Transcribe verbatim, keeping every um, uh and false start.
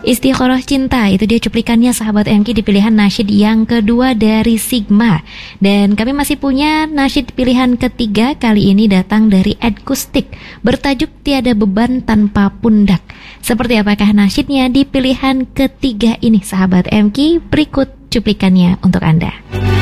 Istiqoroh Cinta, itu dia cuplikannya sahabat M K di pilihan nasyid yang kedua dari Sigma. Dan kami masih punya nasyid pilihan ketiga, kali ini datang dari Ed Kustik, bertajuk Tiada Beban Tanpa Pundak. Seperti apakah nasyidnya di pilihan ketiga ini sahabat M K? Berikut cuplikannya untuk Anda.